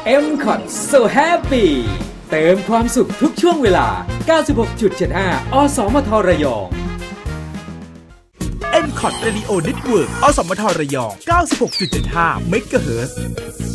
M-Cot So Happy เติมความสุขทุกช่วงเวลา 96.75 อสมทระยอง M-Cot Radio Network อสมทระยอง 96.75 เมกะเฮิรตซ์